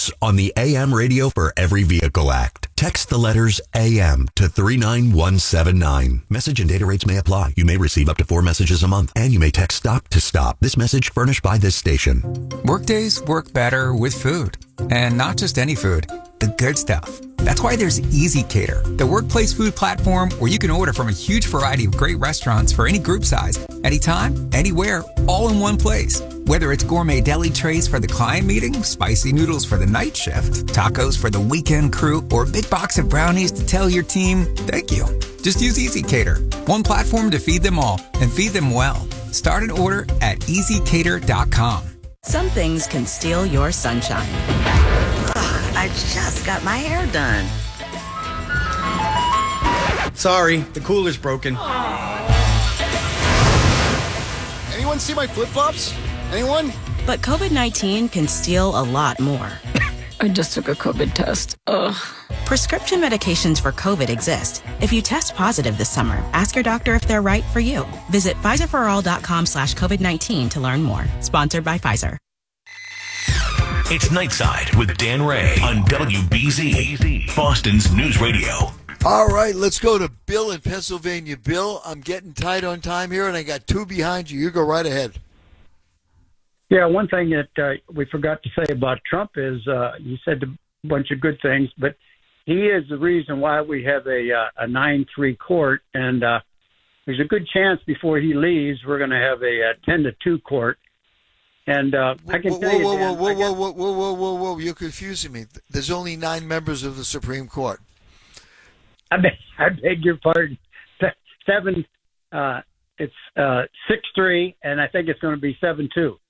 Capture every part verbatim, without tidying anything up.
us on the A M Radio for Every Vehicle Act. Text the letters A M to three nine one seven nine. Message and data rates may apply. You may receive up to four messages a month, and you may text STOP to STOP. This message furnished by this station. Workdays work better with food. And not just any food, the good stuff. That's why there's Easy Cater, the workplace food platform where you can order from a huge variety of great restaurants for any group size, anytime, anywhere, all in one place. Whether it's gourmet deli trays for the client meeting, spicy noodles for the night shift, tacos for the weekend crew, or a big box of brownies to tell your team, thank you. Just use Easy Cater, one platform to feed them all and feed them well. Start an order at easy cater dot com. Some things can steal your sunshine. Ugh, I just got my hair done. Sorry, the cooler's broken. Anyone see my flip-flops? Anyone? But COVID nineteen can steal a lot more. I just took a COVID test. Ugh. Prescription medications for COVID exist. If you test positive this summer, ask your doctor if they're right for you. Visit Pfizer for all dot com slash COVID nineteen to learn more. Sponsored by Pfizer. It's Nightside with Dan Ray on W B Z, Boston's News Radio. All right, let's go to Bill in Pennsylvania. Bill, I'm getting tight on time here, and I got two behind you. You go right ahead. Yeah, one thing that uh, we forgot to say about Trump is uh, you said a bunch of good things, but he is the reason why we have a uh, a nine three court, and uh, there's a good chance before he leaves we're going to have a, a ten to two court. And uh, I can whoa, tell whoa, you, whoa, Dan, whoa, I whoa, guess- whoa, whoa, whoa, whoa, whoa! You're confusing me. There's only nine members of the Supreme Court. I beg, I beg your pardon. Se- Seven, uh, it's uh, six three, and I think it's going to be seven two.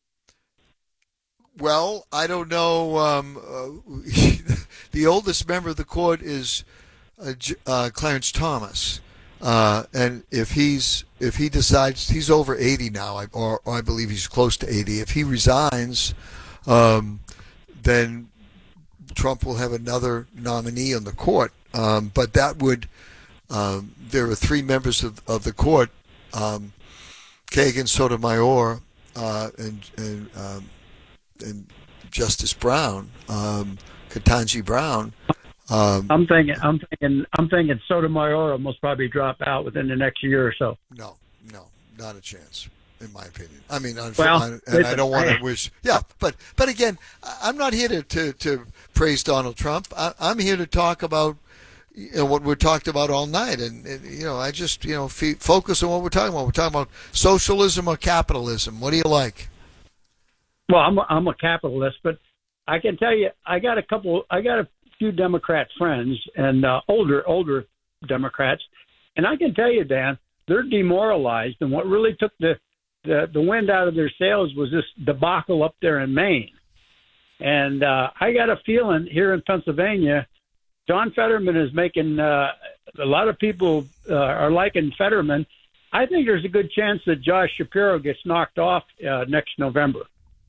Well, I don't know. Um, uh, the oldest member of the court is uh, J- uh, Clarence Thomas, uh, and if he's if he decides he's over eighty now, I, or, or I believe he's close to eighty. If he resigns, um, then Trump will have another nominee on the court. Um, but that would um, there are three members of, of the court: um, Kagan, Sotomayor, uh, and and. Um, and Justice Brown, um, Ketanji Brown. Um, I'm thinking, I'm thinking, I'm thinking Sotomayor will most probably drop out within the next year or so. no, no, not a chance, in my opinion. I mean, unf- Well, I, and listen, I don't want to I- wish. Yeah, but but again, I- I'm not here to, to, to praise Donald Trump. I, I'm here to talk about you know, what we're talked about all night, and, and you know, I just you know f- focus on what we're talking about. We're talking about socialism or capitalism. What do you like? Well, I'm a, I'm a capitalist, but I can tell you, I got a couple, I got a few Democrat friends and uh, older older Democrats, and I can tell you, Dan, they're demoralized. And what really took the the, the wind out of their sails was this debacle up there in Maine. And uh, I got a feeling here in Pennsylvania, John Fetterman is making uh, a lot of people uh, are liking Fetterman. I think there's a good chance that Josh Shapiro gets knocked off uh, next November.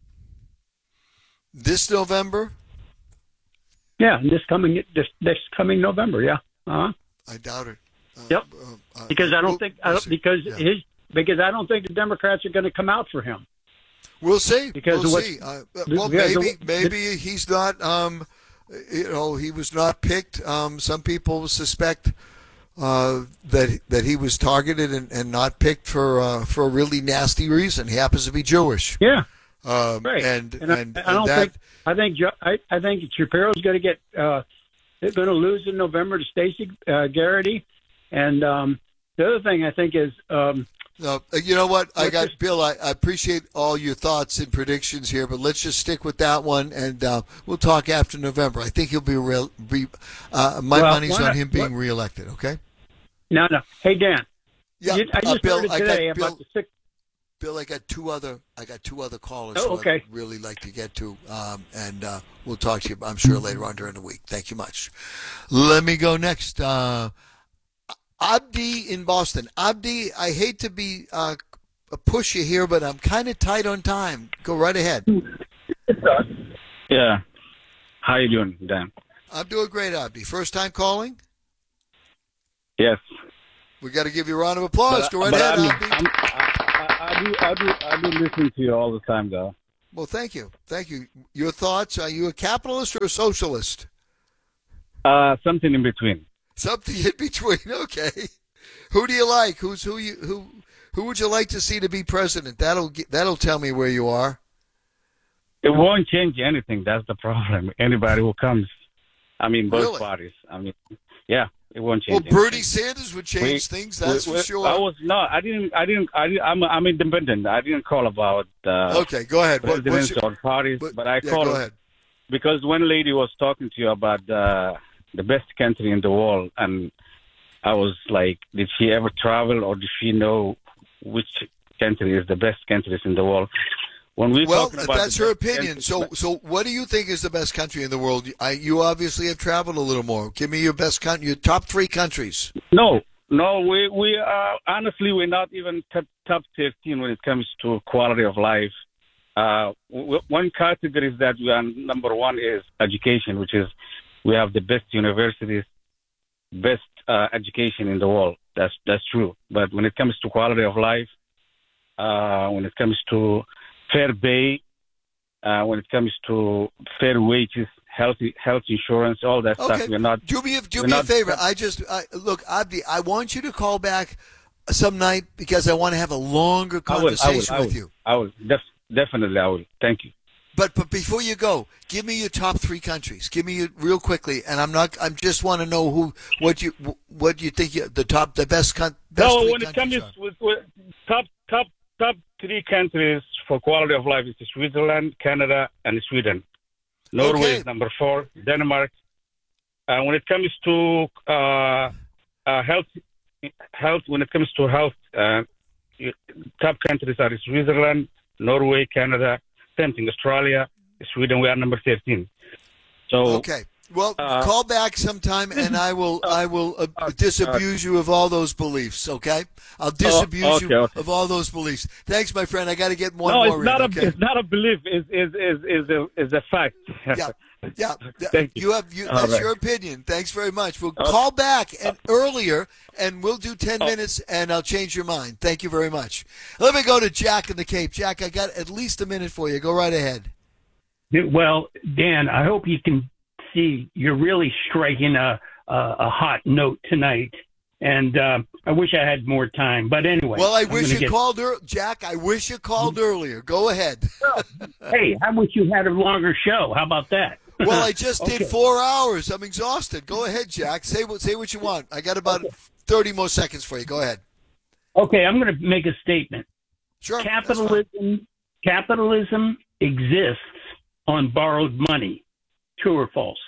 This November? Yeah, this coming this this coming November. Yeah. Uh-huh. I doubt it. Uh, Yep. uh, Because I don't we'll- think I we'll don't, see. because Yeah. his because I don't think the Democrats are going to come out for him. We'll see. Because we'll of what- see. Uh, the- well, because of maybe what- maybe he's not. Um, you know, he was not picked. Um, some people suspect uh, that that he was targeted and, and not picked for uh, for a really nasty reason. He happens to be Jewish. Yeah. Um, Right. And And, I, and, I don't and that, think I think Jo- I, I think Shapiro's going to get uh, they're going to lose in November to Stacey uh, Garrity, and um, the other thing I think is um, No, uh, you know what? I Let's got just- Bill. I, I appreciate all your thoughts and predictions here, but let's just stick with that one, and uh, we'll talk after November. I think he'll be real. Be, uh, my Well, money's why on not- him being what- reelected. Okay. no no. Hey Dan, Yeah, you, I uh, just Bill. heard it I today got Bill. about the six. Bill, I got two other. I got two other callers. Oh, who okay. I'd really like to get to, um, and uh, we'll talk to you. I'm sure later on during the week. Thank you much. Let me go next. Uh, Abdi in Boston. Abdi, I hate to be uh, a pushy here, but I'm kind of tight on time. Go right ahead. Yeah. How you doing, Dan? I'm doing great, Abdi. First time calling? Yes. We got to give you a round of applause. But- Go right but ahead, I'm- Abdi. I'm- I, I, I do, I do, I do listen to you all the time, though. Well, thank you. Thank you. Your thoughts? Are you a capitalist or a socialist? Uh, something in between. Something in between. Okay. Who do you like? Who's who you who who would you like to see to be president? That'll get, that'll tell me where you are. It won't change anything. That's the problem. Anybody who comes, I mean, both Really? parties. I mean, yeah, it won't Well, change. Bernie anything. Sanders would change We- things. That's we- for we- sure. I was no, I didn't, I didn't, I didn't I'm, I'm independent. I didn't call about uh, okay, go ahead. What, what's presidents your, or parties, but- but I yeah, called go ahead. because one lady was talking to you about uh, the best country in the world, and I was like, did she ever travel, or did she know which country is the best countries in the world? When we Well, talking about that's the her best opinion. countries- So, so what do you think is the best country in the world? I, you obviously have traveled a little more. Give me your best country, your top three countries. No, no, we we are honestly we're not even top top fifteen when it comes to quality of life. Uh, w- one category is that we are number one is education, which is we have the best universities, best uh, education in the world. That's that's true. But when it comes to quality of life, uh, when it comes to fair pay, uh, when it comes to fair wages, health health insurance, all that Okay. stuff, we're not. Do me a, do we're me a not- favor. I just I, look, Abdi. I want you to call back some night because I want to have a longer I will, conversation I will, I with will, you. I will. Def- definitely, I will. Thank you. But but before you go, give me your top three countries. Give me your, real quickly, and I'm not. I just want to know who, what you, what you think you, the top, the best, con, best No, three when it comes countries are. with, with top top top three countries for quality of life is Switzerland, Canada, and Sweden. Norway Okay. is number four. Denmark. Uh, when it comes to uh, uh, health, health. When it comes to health, uh, top countries are Switzerland, Norway, Canada. Same thing. Australia, Sweden. We are number thirteen. So Okay. Well, uh, call back sometime, and I will I will uh, uh, disabuse you of all those beliefs. Okay, I'll disabuse okay, you okay. of all those beliefs. Thanks, my friend. I got to get one no, more it's not in. a Okay. it's not a belief. Is is is is a is a fact. Yeah, yeah. yeah. Thank you. You have you. All That's right. your opinion. Thanks very much. We'll Okay. call back and earlier, and we'll do ten Oh. minutes, and I'll change your mind. Thank you very much. Let me go to Jack in the Cape. Jack, I got at least a minute for you. Go right ahead. Well, Dan, I hope you can see you're really striking a a, a hot note tonight, and uh, I wish I had more time. But anyway, Well, I I'm wish gonna you get- called earlier, Jack. I wish you called earlier. Go ahead. Hey, I wish you had a longer show. How about that? Well, I just Okay. did four hours. I'm exhausted. Go ahead, Jack. Say what say what you want. I got about thirty more seconds for you. Go ahead. Okay, I'm going to make a statement. Sure. Capitalism, capitalism exists on borrowed money. True or false?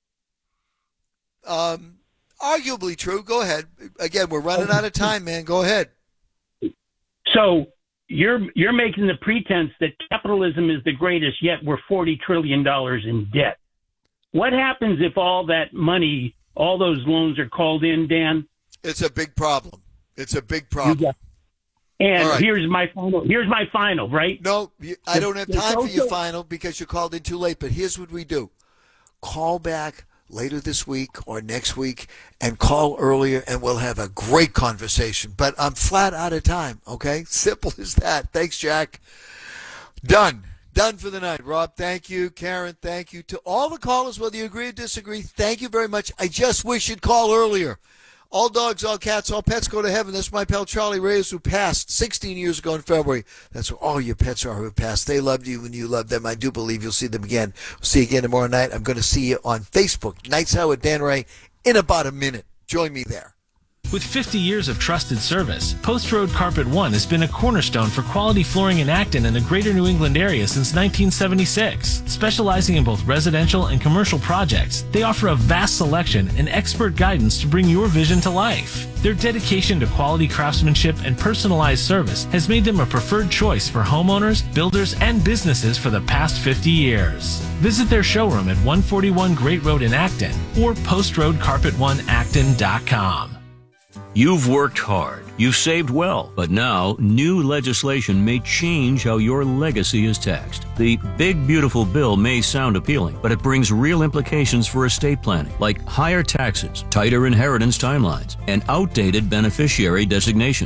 Um, arguably true. Go ahead. Again, we're running out of time, man. Go ahead. So you're you're making the pretense that capitalism is the greatest, yet we're forty trillion dollars in debt. What happens if all that money, all those loans are called in, Dan? It's a big problem. It's a big problem. And All right. here's my final. Here's my final. Right? No, you, I don't have It's time for your also- final because you called in too late. But here's what we do: call back later this week or next week, and call earlier, and we'll have a great conversation. But I'm flat out of time. Okay, simple as that. Thanks, Jack. Done. Done for the night. Rob, thank you. Karen, thank you. To all the callers, whether you agree or disagree, thank you very much. I just wish you'd call earlier. All dogs, all cats, all pets go to heaven. That's my pal Charlie Reyes, who passed sixteen years ago in February. That's where all your pets are who passed. They loved you and you loved them. I do believe you'll see them again. We'll see you again tomorrow night. I'm going to see you on Facebook. Nights Out with Dan Ray in about a minute. Join me there. With fifty years of trusted service, Post Road Carpet One has been a cornerstone for quality flooring in Acton and the greater New England area since nineteen seventy-six. Specializing in both residential and commercial projects, they offer a vast selection and expert guidance to bring your vision to life. Their dedication to quality craftsmanship and personalized service has made them a preferred choice for homeowners, builders, and businesses for the past fifty years. Visit their showroom at one forty-one Great Road in Acton or post road carpet one acton dot com. You've worked hard, you've saved well, but now new legislation may change how your legacy is taxed. The Big Beautiful Bill may sound appealing, but it brings real implications for estate planning, like higher taxes, tighter inheritance timelines, and outdated beneficiary designations.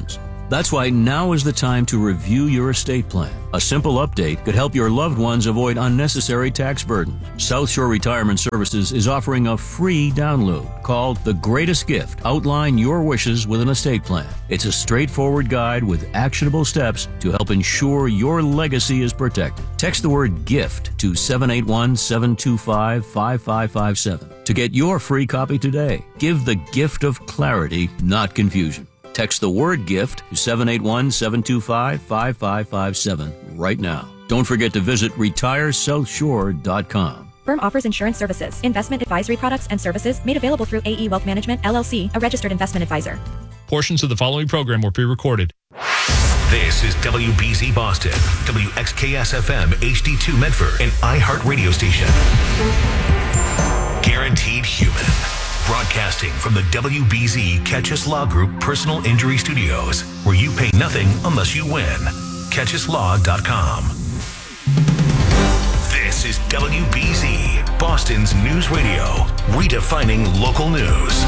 That's why now is the time to review your estate plan. A simple update could help your loved ones avoid unnecessary tax burdens. South Shore Retirement Services is offering a free download called The Greatest Gift. Outline your wishes with an estate plan. It's a straightforward guide with actionable steps to help ensure your legacy is protected. Text the word GIFT to seven eight one, seven two five, five five five seven to get your free copy today. Give the gift of clarity, not confusion. Text the word GIFT to seven eight one, seven two five, five five five seven right now. Don't forget to visit retire south shore dot com. Firm offers insurance services, investment advisory products and services made available through A E Wealth Management, L L C, a registered investment advisor. Portions of the following program were pre-recorded. This is W B Z Boston, W X K S F M H D two Medford, an iHeart radio station. Guaranteed Human. Broadcasting from the W B Z Catchus Law Group Personal Injury Studios, where you pay nothing unless you win. catchus law dot com. This is W B Z, Boston's news radio, redefining local news.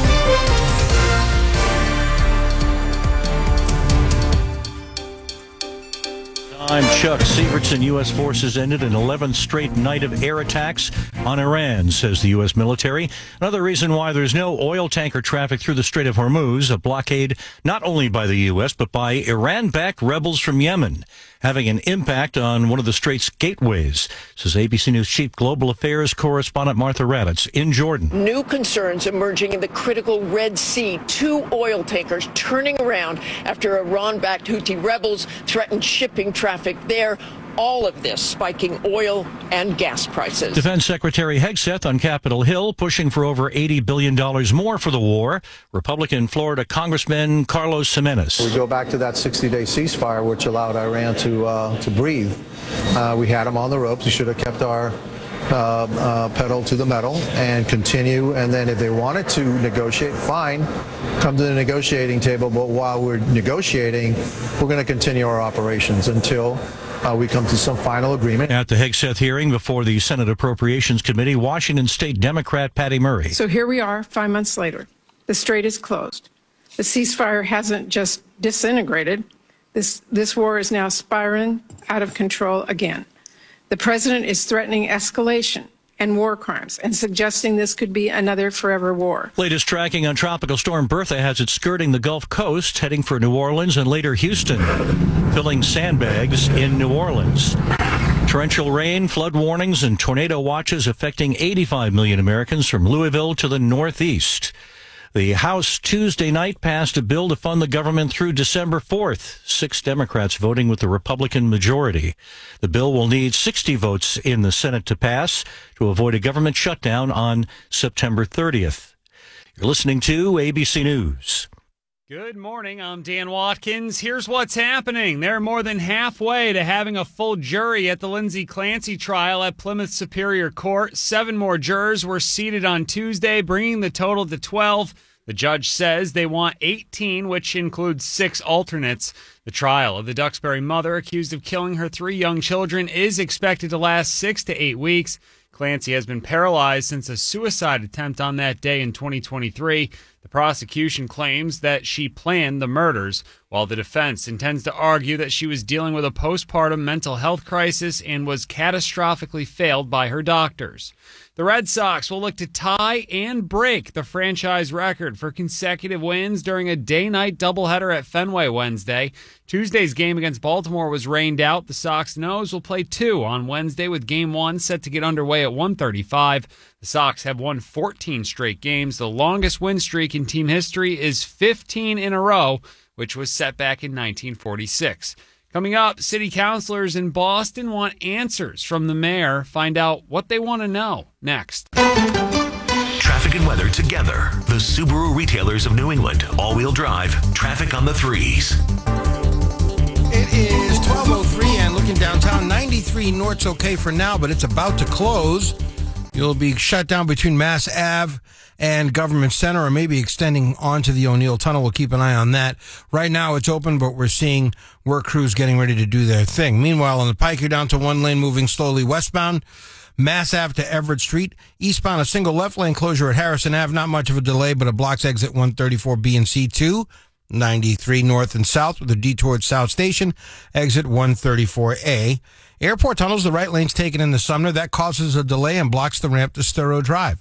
I'm Chuck Sievertson. U S forces ended an eleventh straight night of air attacks on Iran, says the U S military. Another reason why there's no oil tanker traffic through the Strait of Hormuz, a blockade not only by the U S, but by Iran-backed rebels from Yemen, having an impact on one of the Strait's gateways, says A B C News Chief Global Affairs correspondent Martha Raddatz in Jordan. New concerns emerging in the critical Red Sea. Two oil tankers turning around after Iran-backed Houthi rebels threatened shipping traffic there. All of this spiking oil and gas prices. Defense Secretary Hegseth on Capitol Hill pushing for over eighty billion dollars more for the war. Republican Florida Congressman Carlos Jimenez. We go back to that sixty-day ceasefire, which allowed Iran to uh, to breathe. Uh, we had them on the ropes. We should have kept our uh, uh, pedal to the metal and continue. And then if they wanted to negotiate, fine, come to the negotiating table. But while we're negotiating, we're going to continue our operations until Uh, we come to some final agreement. At the Hegseth hearing before the Senate Appropriations Committee, Washington State Democrat Patty Murray. So here we are, five months later. The strait is closed. The ceasefire hasn't just disintegrated. This, this war is now spiraling out of control again. The president is threatening escalation and war crimes and suggesting this could be another forever war. Latest tracking on Tropical Storm Bertha has it skirting the Gulf Coast, heading for New Orleans and later Houston, filling sandbags in New Orleans. Torrential rain, flood warnings, and tornado watches affecting eighty-five million Americans from Louisville to the Northeast. The House Tuesday night passed a bill to fund the government through December fourth. Six Democrats voting with the Republican majority. The bill will need sixty votes in the Senate to pass to avoid a government shutdown on September thirtieth. You're listening to A B C News. Good morning. I'm Dan Watkins. Here's what's happening. They're more than halfway to having a full jury at the Lindsay Clancy trial at Plymouth Superior Court. Seven more jurors were seated on Tuesday, bringing the total to twelve. The judge says they want eighteen, which includes six alternates. The trial of the Duxbury mother accused of killing her three young children is expected to last six to eight weeks. Clancy has been paralyzed since a suicide attempt on that day in twenty twenty-three. The prosecution claims that she planned the murders, while the defense intends to argue that she was dealing with a postpartum mental health crisis and was catastrophically failed by her doctors. The Red Sox will look to tie and break the franchise record for consecutive wins during a day-night doubleheader at Fenway Wednesday. Tuesday's game against Baltimore was rained out. The Sox-Noes will play two on Wednesday, with Game one set to get underway at one thirty-five. The Sox have won fourteen straight games. The longest win streak in team history is fifteen in a row, which was set back in nineteen forty-six. Coming up, city councilors in Boston want answers from the mayor. Find out what they want to know next. Traffic and weather together. The Subaru retailers of New England. All-wheel drive. Traffic on the threes. It is twelve oh three and looking downtown. ninety-three North's okay for now, but it's about to close. You'll be shut down between Mass Ave and Government Center, or maybe extending onto the O'Neill Tunnel. We'll keep an eye on that. Right now it's open, but we're seeing work crews getting ready to do their thing. Meanwhile, on the Pike, you're down to one lane moving slowly westbound. Mass Ave to Everett Street. Eastbound, a single left lane closure at Harrison Ave. Not much of a delay, but it blocks exit one thirty-four B and C two. ninety-three north and south with a detour at South Station, exit one thirty-four A. Airport tunnels, the right lane's taken into Sumner. That causes a delay and blocks the ramp to Storrow Drive.